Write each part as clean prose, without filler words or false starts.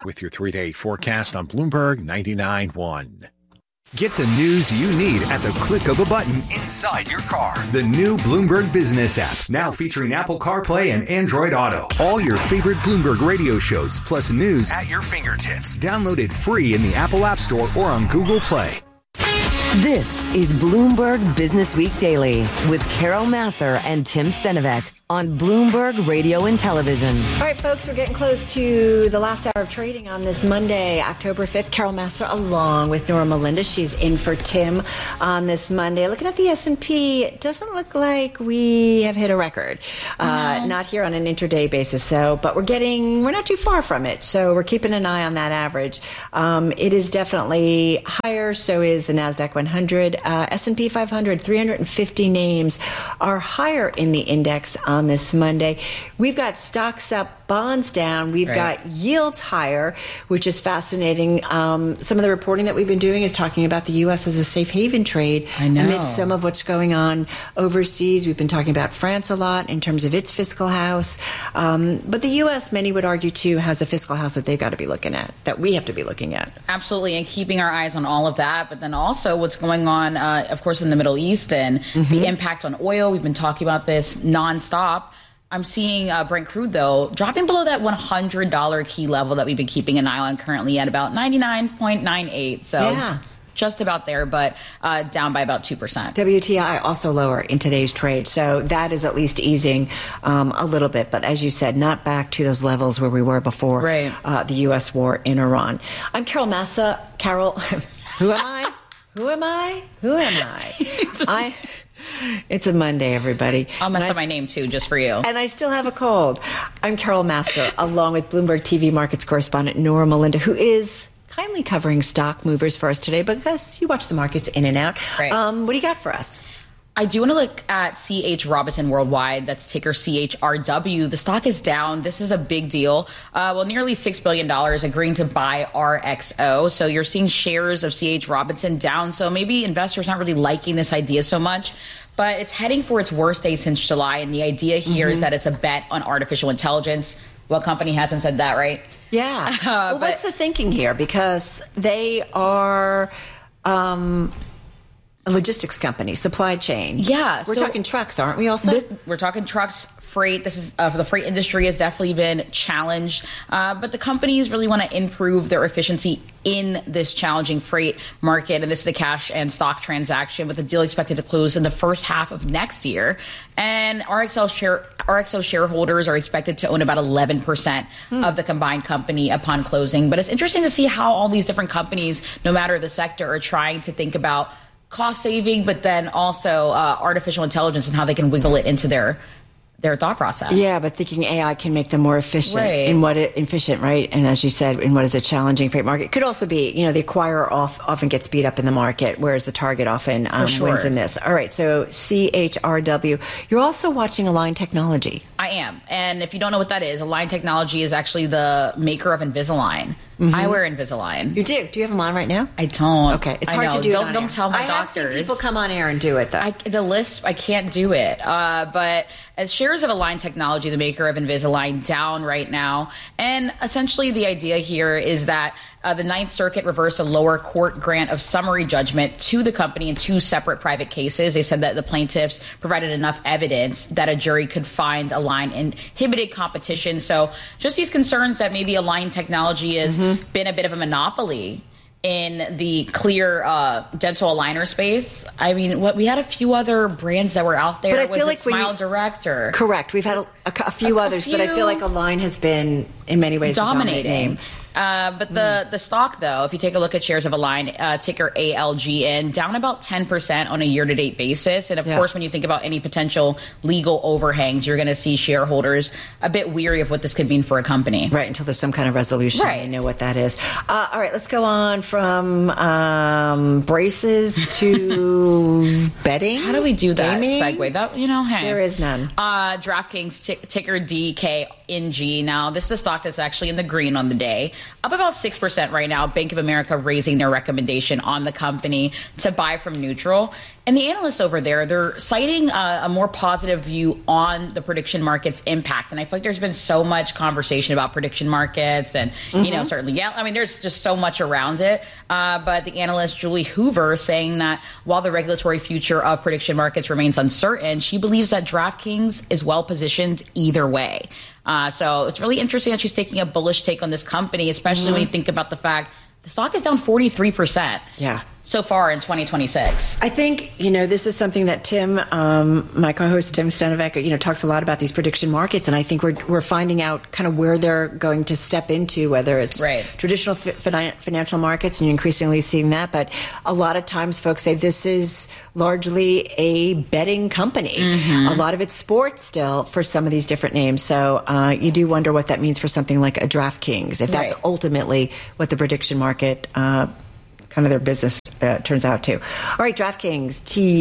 with your 3-day forecast on Bloomberg 99.1. Get the news you need at the click of a button inside your car. The new Bloomberg Business app, now featuring Apple CarPlay and Android Auto. All your favorite Bloomberg radio shows, plus news at your fingertips. Download it free in the Apple App Store or on Google Play. This is Bloomberg Business Week Daily with Carol Massar and Tim Stenovec on Bloomberg Radio and Television. All right, folks, we're getting close to the last hour of trading on this Monday, October 5th. Carol Massar along with Nora Melinda. She's in for Tim on this Monday. Looking at the S&P, it doesn't look like we have hit a record. Not here on an intraday basis, but we're not too far from it. So we're keeping an eye on that average. It is definitely higher. So is the NASDAQ 100. S&P 500, 350 names are higher in the index on this Monday. We've got stocks up, bonds down. We've got yields higher, which is fascinating. Some of the reporting that we've been doing is talking about the U.S. as a safe haven trade amidst some of what's going on overseas. We've been talking about France a lot in terms of its fiscal house. But the U.S., many would argue, too, has a fiscal house that they've got to be looking at, that we have to be looking at. Absolutely, and keeping our eyes on all of that. But then also what's going on, of course, in the Middle East and the impact on oil. We've been talking about this nonstop. I'm seeing Brent crude, though, dropping below that $100 key level that we've been keeping an eye on, currently at about 99.98. So just about there, but down by about 2%. WTI also lower in today's trade. So that is at least easing a little bit. But as you said, not back to those levels where we were before the U.S. war in Iran. I'm Carol Massar. Carol, who am I? Who am I? Who am I? It's a Monday, everybody. I'll mess up my name, too, just for you. And I still have a cold. I'm Carol Massar, along with Bloomberg TV markets correspondent Nora Melinda, who is kindly covering stock movers for us today because you watch the markets in and out. What do you got for us? I do want to look at C.H. Robinson Worldwide. That's ticker CHRW. The stock is down. This is a big deal. Nearly $6 billion agreeing to buy RXO. So you're seeing shares of C.H. Robinson down. So maybe investors aren't really liking this idea so much. But it's heading for its worst day since July. And the idea here is that it's a bet on artificial intelligence. What company hasn't said that, right? Yeah. What's the thinking here? Because they are a logistics company, supply chain. Yeah. We're talking trucks, aren't we also? We're talking trucks, freight. This is the freight industry has definitely been challenged. But the companies really want to improve their efficiency in this challenging freight market. And this is a cash and stock transaction with the deal expected to close in the first half of next year. And RXO shareholders are expected to own about 11% of the combined company upon closing. But it's interesting to see how all these different companies, no matter the sector, are trying to think about cost saving, but then also artificial intelligence and how they can wiggle it into their thought process. Yeah, but thinking AI can make them more efficient right? And as you said, in what is a challenging freight market. It could also be, the acquirer often gets beat up in the market, whereas the target often wins in this. All right, so CHRW. You're also watching Align Technology. I am. And if you don't know what that is, Align Technology is actually the maker of Invisalign. I wear Invisalign. You do? Do you have them on right now? I don't. Okay. It's hard to do it. Don't tell my doctors. I have seen people come on air and do it, though. I can't do it. But as shares of Align Technology, the maker of Invisalign, down right now. And essentially the idea here is that the Ninth Circuit reversed a lower court grant of summary judgment to the company in two separate private cases. They said that the plaintiffs provided enough evidence that a jury could find Align inhibited competition. So just these concerns that maybe Align Technology has been a bit of a monopoly in the clear dental aligner space. I mean, we had a few other brands that were out there. But I feel like Smile Direct or correct. We've had a few others, but I feel like Align has been in many ways dominating. But the stock, though, if you take a look at shares of Align, ticker ALGN, down about 10% on a year-to-date basis. And, of course, when you think about any potential legal overhangs, you're going to see shareholders a bit weary of what this could mean for a company. Right, until there's some kind of resolution. Right. They know what that is. All right, let's go on from braces to betting. How do we do that gaming? segue? Hey. There is none. DraftKings, ticker DKN, TechNG. Now, this is a stock that's actually in the green on the day, up about 6% right now. Bank of America raising their recommendation on the company to buy from neutral. And the analysts over there, they're citing a more positive view on the prediction market's impact. And I feel like there's been so much conversation about prediction markets and, certainly, there's just so much around it. But the analyst, Julie Hoover, saying that while the regulatory future of prediction markets remains uncertain, she believes that DraftKings is well positioned either way. So it's really interesting that she's taking a bullish take on this company, especially when you think about the fact the stock is down 43%. Yeah. So far in 2026. I think, this is something that Tim, my co-host Tim Stenivec, talks a lot about these prediction markets. And I think we're finding out kind of where they're going to step into, whether it's traditional financial markets, and you're increasingly seeing that. But a lot of times folks say this is largely a betting company. A lot of it's sports still for some of these different names. So you do wonder what that means for something like a DraftKings, if that's ultimately what the prediction market kind of their business turns out to. All right, DraftKings,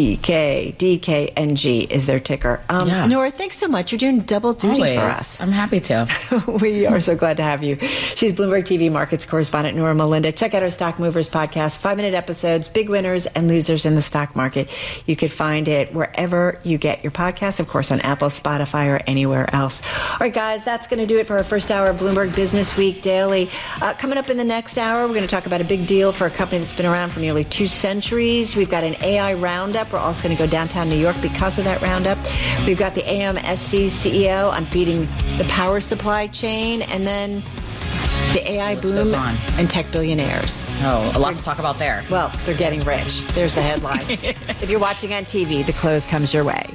TKDKNG is their ticker. Nora, thanks so much. You're doing double duty for us. I'm happy to. We are so glad to have you. She's Bloomberg TV markets correspondent Nora Melinda. Check out our Stock Movers podcast, 5-minute episodes, big winners and losers in the stock market. You could find it wherever you get your podcasts, of course, on Apple, Spotify, or anywhere else. All right, guys, that's going to do it for our first hour of Bloomberg Business Week Daily. Coming up in the next hour, we're going to talk about a big deal for a company that's been around for nearly 2 centuries. We've got an AI roundup. We're also going to go downtown New York because of that roundup. We've got the AMSC CEO on feeding the power supply chain, and then the AI boom and tech billionaires. Oh, a lot to talk about there. Well, they're getting rich. There's the headline. If you're watching on TV, the close comes your way.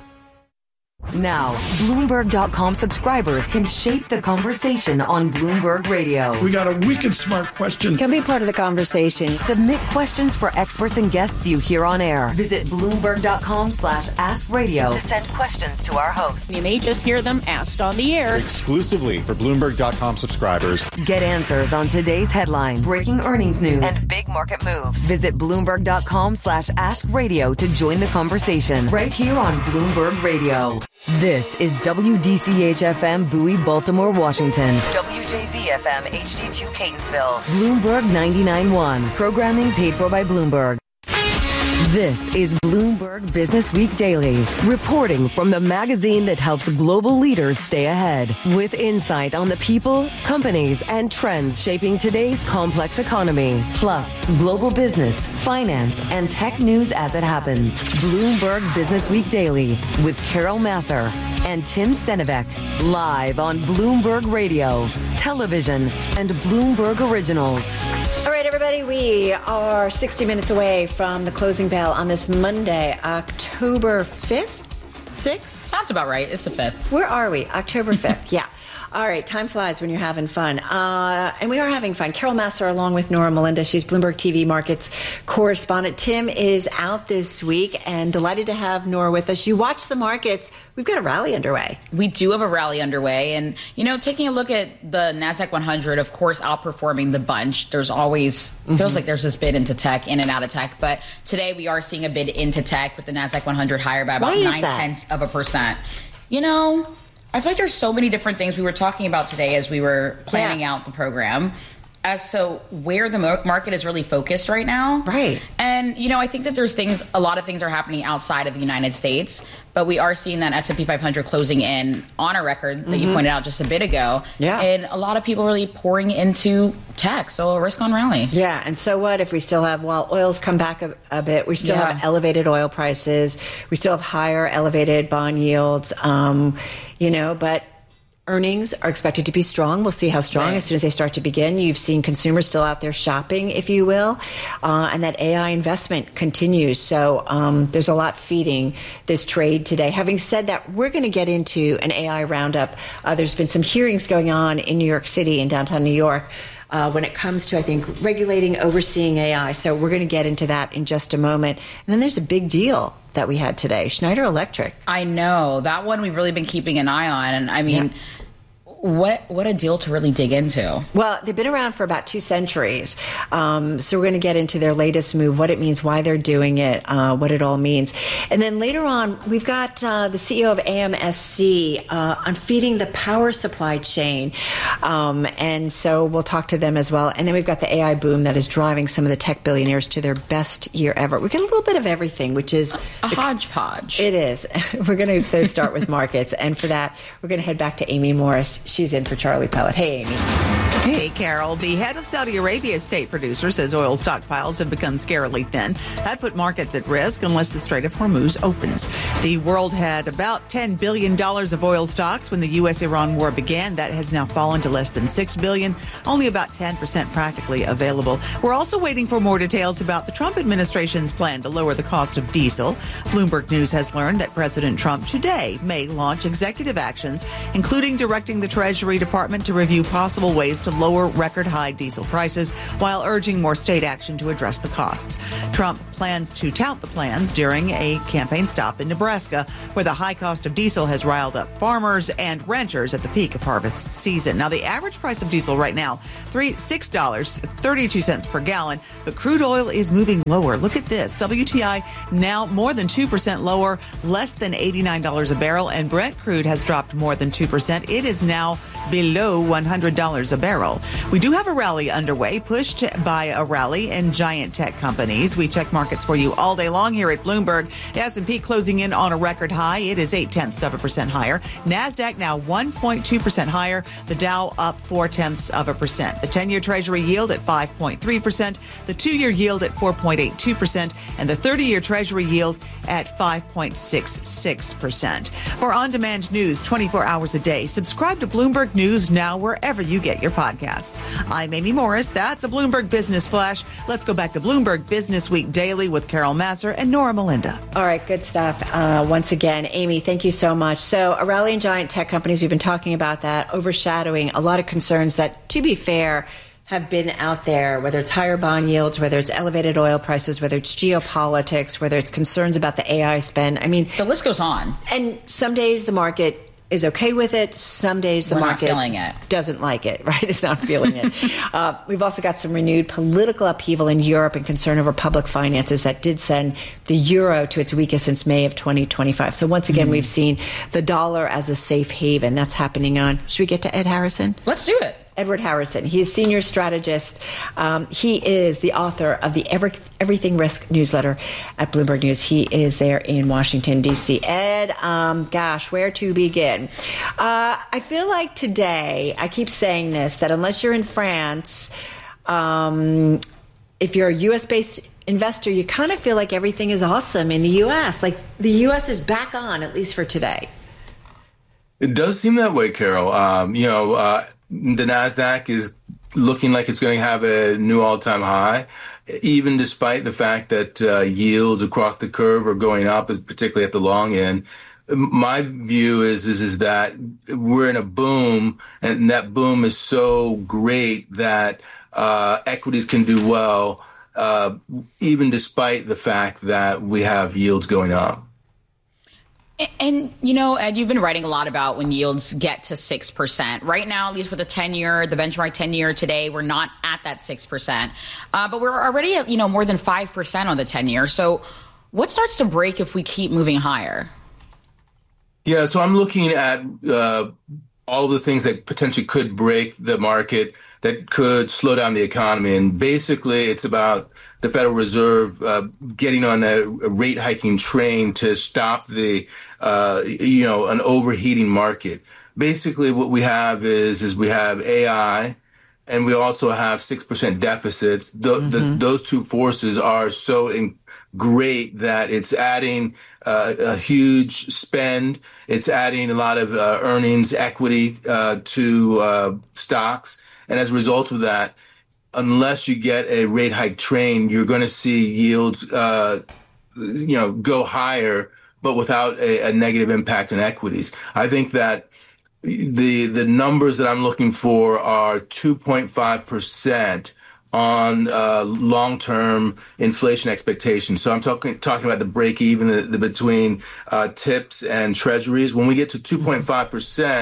Now, Bloomberg.com subscribers can shape the conversation on Bloomberg Radio. We got a wicked smart question. Can be part of the conversation. Submit questions for experts and guests you hear on air. Visit Bloomberg.com/askradio to send questions to our hosts. You may just hear them asked on the air. Exclusively for Bloomberg.com subscribers. Get answers on today's headlines, breaking earnings news, and big market moves. Visit Bloomberg.com/askradio to join the conversation right here on Bloomberg Radio. This is WDCH-FM Bowie, Baltimore, Washington. WJZ-FM HD2 Catonsville. Bloomberg 99.1. Programming paid for by Bloomberg. This is Bloomberg Business Week Daily, reporting from the magazine that helps global leaders stay ahead, with insight on the people, companies, and trends shaping today's complex economy, plus global business, finance, and tech news as it happens. Bloomberg Business Week Daily with Carol Massar and Tim Stenivec, live on Bloomberg Radio, television, and Bloomberg Originals. All right, everybody, we are 60 minutes away from the closing bell on this Monday, October 5th, 6th? Sounds about right. It's the 5th. Where are we? October 5th, yeah. All right, time flies when you're having fun. And we are having fun. Carol Massar along with Nora Melinda. She's Bloomberg TV markets correspondent. Tim is out this week, and delighted to have Nora with us. You watch the markets. We've got a rally underway. We do have a rally underway. And, taking a look at the NASDAQ 100, of course, outperforming the bunch. There's always, feels like there's this bid into tech, in and out of tech. But today we are seeing a bid into tech with the NASDAQ 100 higher by about 0.9%. I feel like there's so many different things we were talking about today as we were planning out the program as to where the market is really focused right now. Right. And, I think that there's a lot of things are happening outside of the United States, but we are seeing that S&P 500 closing in on a record that you pointed out just a bit ago. Yeah. And a lot of people really pouring into tech. So a risk on rally. Yeah. And so what if we still have, while oil's come back a bit, we still have elevated oil prices. We still have higher elevated bond yields, but earnings are expected to be strong. We'll see how strong as soon as they start to begin. You've seen consumers still out there shopping, if you will, and that AI investment continues. So there's a lot feeding this trade today. Having said that, we're going to get into an AI roundup. There's been some hearings going on in New York City, in downtown New York, when it comes to, I think, regulating, overseeing AI. So we're going to get into that in just a moment. And then there's a big deal that we had today, Schneider Electric. I know. That one we've really been keeping an eye on. And I mean, what a deal to really dig into. Well, they've been around for about 2 centuries. So we're going to get into their latest move, what it means, why they're doing it, what it all means. And then later on, we've got the CEO of AMSC on feeding the power supply chain. And so we'll talk to them as well. And then we've got the AI boom that is driving some of the tech billionaires to their best year ever. We get a little bit of everything, which is a hodgepodge. It is. We're going to start with markets. And for that, we're going to head back to Amy Morris. She's in for Charlie Pellet. Hey, Amy. Hey, Carol. The head of Saudi Arabia's state producer says oil stockpiles have become scarily thin. That put markets at risk unless the Strait of Hormuz opens. The world had about $10 billion of oil stocks when the U.S.-Iran war began. That has now fallen to less than $6 billion, only about 10% practically available. We're also waiting for more details about the Trump administration's plan to lower the cost of diesel. Bloomberg News has learned that President Trump today may launch executive actions, including directing the Treasury Department to review possible ways to lower record-high diesel prices while urging more state action to address the costs. Trump plans to tout the plans during a campaign stop in Nebraska, where the high cost of diesel has riled up farmers and ranchers at the peak of harvest season. Now, the average price of diesel right now, $6.32 per gallon, but crude oil is moving lower. Look at this. WTI now more than 2% lower, less than $89 a barrel, and Brent crude has dropped more than 2%. It is now below $100 a barrel. We do have a rally underway, pushed by a rally in giant tech companies. We check markets for you all day long here at Bloomberg. The S&P closing in on a record high. It is 0.8% higher. NASDAQ now 1.2% higher. The Dow up 0.4%. The 10-year Treasury yield at 5.3%. The 2-year yield at 4.82%. And the 30-year Treasury yield at 5.66%. For on-demand news 24 hours a day, subscribe to Bloomberg News now wherever you get your podcasts. I'm Amy Morris. That's a Bloomberg Business Flash. Let's go back to Bloomberg Business Week Daily with Carol Massar and Nora Melinda. All right, good stuff. Once again, Amy, thank you so much. So a rally in giant tech companies, we've been talking about that, overshadowing a lot of concerns that, to be fair, have been out there, whether it's higher bond yields, whether it's elevated oil prices, whether it's geopolitics, whether it's concerns about the AI spend. I mean, the list goes on. And some days the market is okay with it. Some days the market doesn't like it, right? It's not feeling it. We've also got some renewed political upheaval in Europe and concern over public finances that did send the euro to its weakest since May of 2025. So once again, we've seen the dollar as a safe haven. That's happening on. Should we get to Ed Harrison? Let's do it. Edward Harrison. He's senior strategist. He is the author of the Everything Risk newsletter at Bloomberg News. He is there in Washington, D.C. Ed, where to begin? I feel like today, I keep saying this, that unless you're in France, if you're a U.S.-based investor, you kind of feel like everything is awesome in the U.S. Like the U.S. is back on, at least for today. It does seem that way, Carol. The NASDAQ is looking like it's going to have a new all-time high, even despite the fact that yields across the curve are going up, particularly at the long end. My view is that we're in a boom, and that boom is so great that equities can do well, even despite the fact that we have yields going up. And, Ed, you've been writing a lot about when yields get to 6%. Right now, at least with the 10-year, the benchmark 10-year today, we're not at that 6%. But we're already at, more than 5% on the 10-year. So what starts to break if we keep moving higher? Yeah, so I'm looking at all of the things that potentially could break the market, that could slow down the economy. And basically, it's about the Federal Reserve getting on a rate hiking train to stop the, an overheating market. Basically, what we have is we have AI, and we also have 6% deficits. Those two forces are so great that it's adding a huge spend. It's adding a lot of earnings equity to stocks. And as a result of that, unless you get a rate hike train, you're going to see yields, go higher, but without a negative impact on equities. I think that the numbers that I'm looking for are 2.5% on long-term inflation expectations. So I'm talking about the break even between TIPS and treasuries. When we get to 2.5%,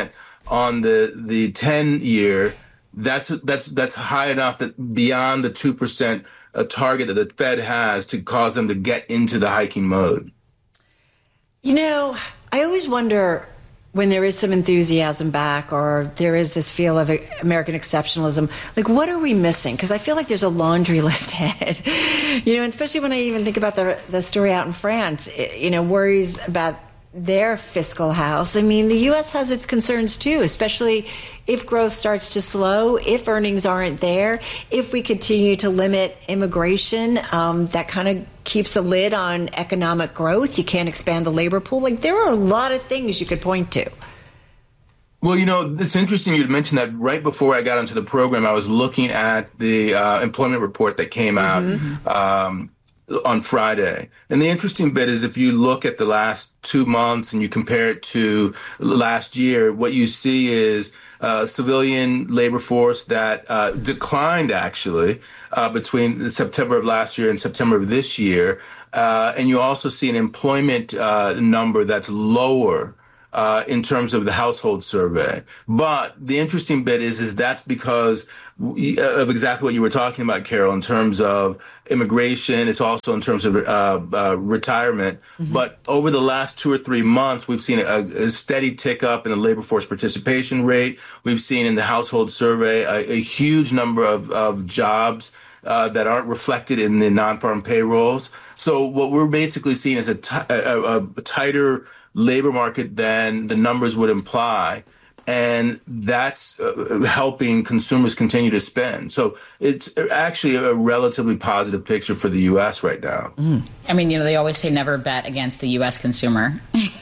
on the 10-year, that's high enough that beyond the 2% target that the Fed has to cause them to get into the hiking mode. You know, I always wonder when there is some enthusiasm back or there is this feel of American exceptionalism, like what are we missing? Because I feel like there's a laundry list ahead, you know, especially when I even think about the story out in France, you know, worries about their fiscal house. I mean, the U.S. has its concerns too, especially if growth starts to slow, if earnings aren't there, if we continue to limit immigration, that kind of keeps a lid on economic growth. You can't expand the labor pool. Like, there are a lot of things you could point to. Well, you know, it's interesting you mentioned that. Right before I got onto the program, I was looking at the employment report that came out on Friday. And the interesting bit is if you look at the last 2 months and you compare it to last year, what you see is civilian labor force that declined actually between September of last year and September of this year. And you also see an employment number that's lower in terms of the household survey. But the interesting bit is that's because of exactly what you were talking about, Carol, in terms of immigration. It's also in terms of retirement. But over the last 2 or 3 months, we've seen a steady tick up in the labor force participation rate. We've seen in the household survey a huge number of jobs that aren't reflected in the non-farm payrolls. So what we're basically seeing is a tighter labor market than the numbers would imply. And that's helping consumers continue to spend. So it's actually a relatively positive picture for the U.S. right now. I mean, you know, they always say never bet against the U.S. consumer.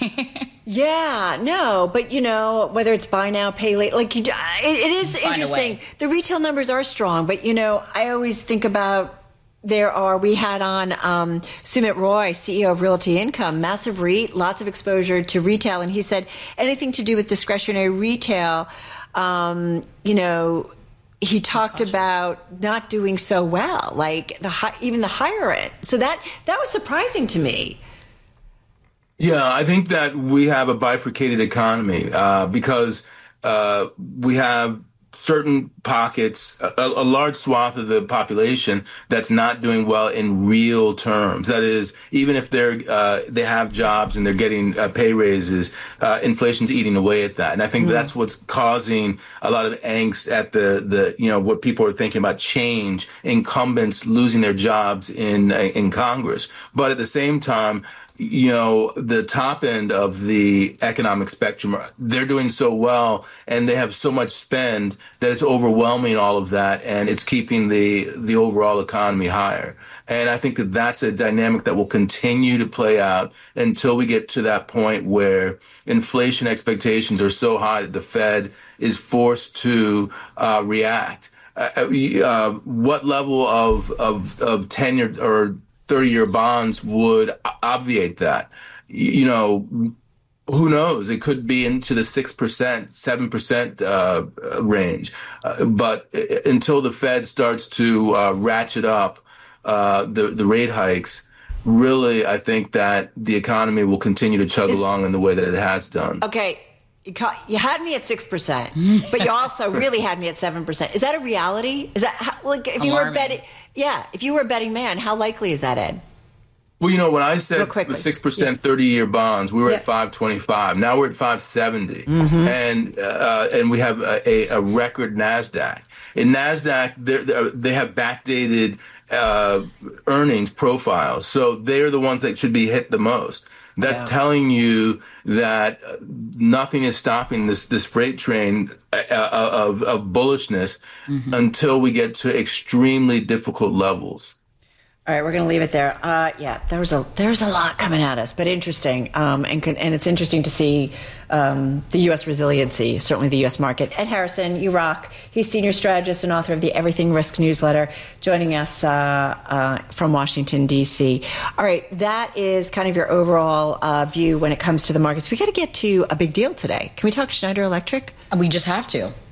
Yeah, no, but you know, whether it's buy now, pay later, like it is interesting. The retail numbers are strong, but you know, I always think about we had on Sumit Roy, CEO of Realty Income, massive REIT, lots of exposure to retail. And he said anything to do with discretionary retail, you know, he talked about not doing so well, like even the higher end. So that was surprising to me. Yeah, I think that we have a bifurcated economy because we have certain pockets, a large swath of the population that's not doing well in real terms. That is, even if they have jobs and they're getting pay raises, inflation's eating away at that. And I think that's what's causing a lot of angst at the you know, what people are thinking about change, incumbents losing their jobs in Congress. But at the same time, you know, the top end of the economic spectrum, they're doing so well and they have so much spend that it's overwhelming all of that and it's keeping the overall economy higher. And I think that that's a dynamic that will continue to play out until we get to that point where inflation expectations are so high that the Fed is forced to react. What level of 10-year or 30-year bonds would obviate that? You know, who knows? It could be into the 6%, 7% range. But until the Fed starts to ratchet up the rate hikes, really, I think that the economy will continue to chug along in the way that it has done. Okay. You had me at 6%, but you also really had me at 7%. Is that a reality? Is that like if you were betting? Yeah, if you were a betting man, how likely is that, Ed? Well, you know, when I said 6% 30-year bonds, we were at 525. Now we're at 570, and we have a record Nasdaq. In Nasdaq, they have backdated earnings profiles, so they're the ones that should be hit the most. That's telling you that nothing is stopping this freight train of bullishness until we get to extremely difficult levels. All right, we're going to leave it there. There's a lot coming at us, but interesting. And it's interesting to see the U.S. resiliency, certainly the U.S. market. Ed Harrison, you rock. He's senior strategist and author of the Everything Risk newsletter, joining us from Washington, D.C. All right, that is kind of your overall view when it comes to the markets. We got to get to a big deal today. Can we talk Schneider Electric? We just have to.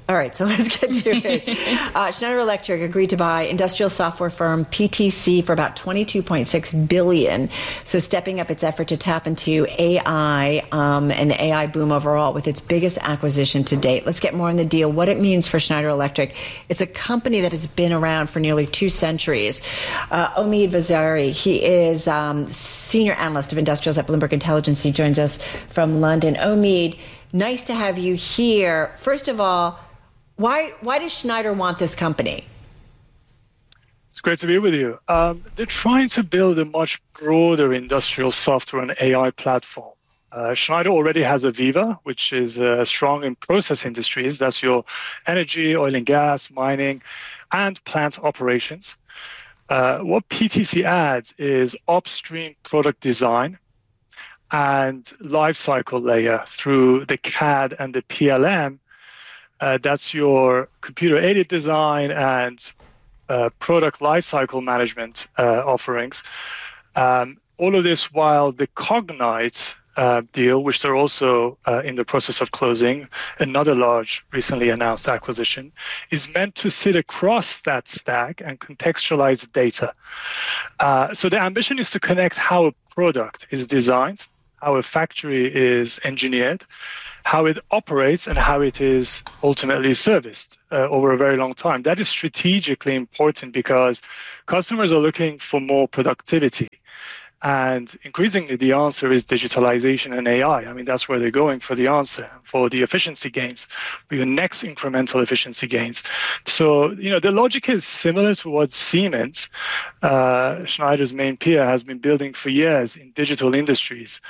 All right, so let's get to it. Schneider Electric agreed to buy industrial software firm PTC for about $22.6 billion. So stepping up its effort to tap into AI and the AI boom overall with its biggest acquisition to date. Let's get more on the deal, what it means for Schneider Electric. It's a company that has been around for nearly 2 centuries. Omid Vaziri, he is senior analyst of industrials at Bloomberg Intelligence. He joins us from London. Omid, nice to have you here. First of all, why does Schneider want this company? It's great to be with you. They're trying to build a much broader industrial software and AI platform. Schneider already has AVEVA, which is strong in process industries. That's your energy, oil and gas, mining, and plant operations. What PTC adds is upstream product design and lifecycle layer through the CAD and the PLM. That's your computer-aided design and product lifecycle management offerings. All of this while the Cognite deal, which they're also in the process of closing, another large recently announced acquisition, is meant to sit across that stack and contextualize data. So the ambition is to connect how a product is designed, how a factory is engineered, how it operates, and how it is ultimately serviced over a very long time. That is strategically important because customers are looking for more productivity. And increasingly, the answer is digitalization and AI. I mean, that's where they're going for the answer, for the efficiency gains, for your next incremental efficiency gains. So, the logic is similar to what Siemens, Schneider's main peer, has been building for years in digital industries.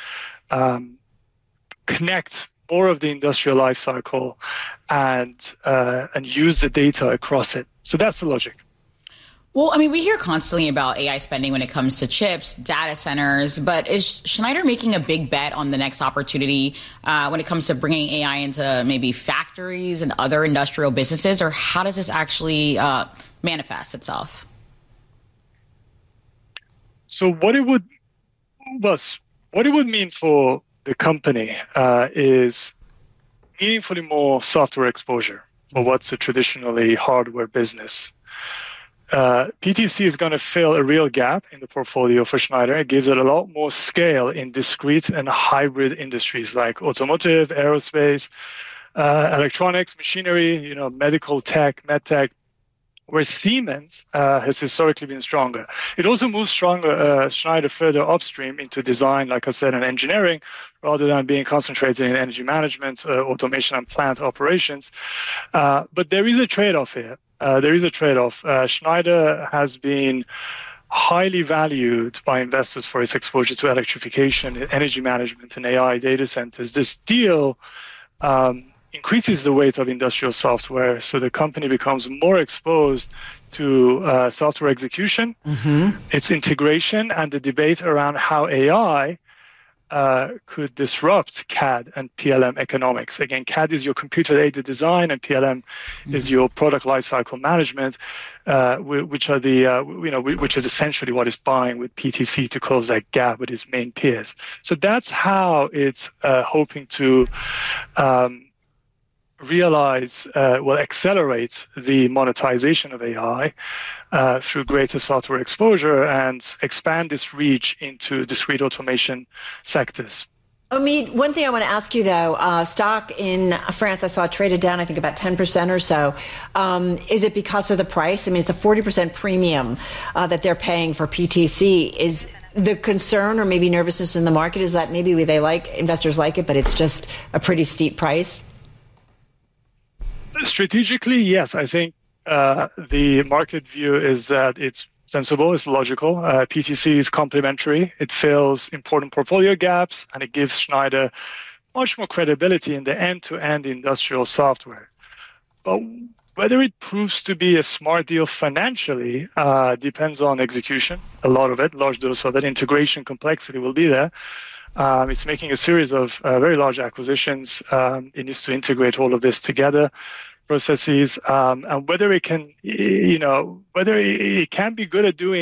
Connect more of the industrial life cycle and use the data across it. So that's the logic. Well, I mean, we hear constantly about AI spending when it comes to chips, data centers, but is Schneider making a big bet on the next opportunity when it comes to bringing AI into maybe factories and other industrial businesses, or how does this actually manifest itself? So what it would mean for the company is meaningfully more software exposure for what's a traditionally hardware business. PTC is going to fill a real gap in the portfolio for Schneider. It gives it a lot more scale in discrete and hybrid industries like automotive, aerospace, electronics, machinery, medical tech, med tech, where Siemens has historically been stronger. It also moves Schneider further upstream into design, like I said, and engineering, rather than being concentrated in energy management, automation, and plant operations. But there is a trade-off here. Schneider has been highly valued by investors for its exposure to electrification, energy management, and AI data centers. This deal increases the weight of industrial software, so the company becomes more exposed to software execution, its integration, and the debate around how AI could disrupt CAD and PLM economics. Again, CAD is your computer-aided design, and PLM is your product lifecycle management, which is essentially what it's buying with PTC to close that gap with its main peers. So that's how it's hoping to accelerate the monetization of AI through greater software exposure and expand this reach into discrete automation sectors. Omid, one thing I want to ask you, though, stock in France, I saw traded down, I think, about 10% or so. Is it because of the price? I mean, it's a 40% premium that they're paying for PTC. Is the concern or maybe nervousness in the market is that maybe investors like it, but it's just a pretty steep price? Strategically, yes. I think the market view is that it's sensible, it's logical. PTC is complementary. It fills important portfolio gaps, and it gives Schneider much more credibility in the end-to-end industrial software. But whether it proves to be a smart deal financially depends on execution. A lot of it, large dose of it, integration complexity will be there. It's making a series of very large acquisitions. It needs to integrate all of this together, processes, and whether it can be good at doing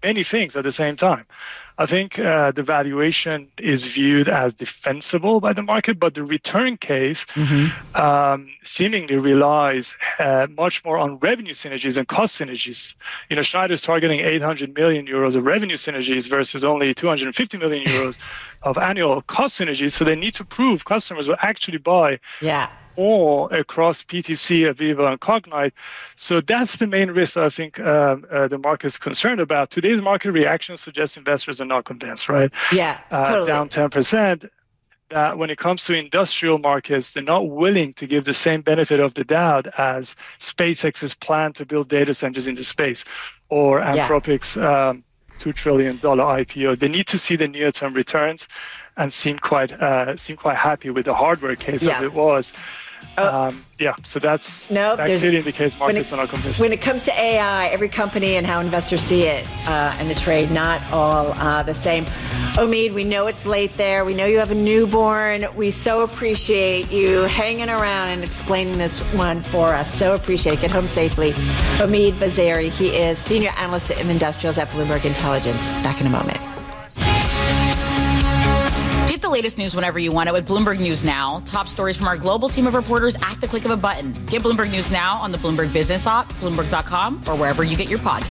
many things at the same time. I think the valuation is viewed as defensible by the market, but the return case seemingly relies much more on revenue synergies and cost synergies. Schneider is targeting 800 million euros of revenue synergies versus only 250 million euros of annual cost synergies. So they need to prove customers will actually buy more across PTC, AVEVA, and Cognite. So that's the main risk I think the market is concerned about. Today's market reaction suggests investors are not convinced, right? Yeah, totally. Down 10%. That when it comes to industrial markets, they're not willing to give the same benefit of the doubt as SpaceX's plan to build data centers into space or Anthropic's $2 trillion IPO. They need to see the near-term returns and seem quite happy with the hardware case as it was. So that clearly indicates markets are not convinced. When it comes to AI, every company and how investors see it in the trade, not all the same. Omid, we know it's late there. We know you have a newborn. We so appreciate you hanging around and explaining this one for us. So appreciate it. Get home safely. Omid Vaziri, he is Senior Analyst in Industrials at Bloomberg Intelligence. Back in a moment. Get the latest news whenever you want it with Bloomberg News Now. Top stories from our global team of reporters at the click of a button. Get Bloomberg News Now on the Bloomberg Business app, Bloomberg.com, or wherever you get your podcasts.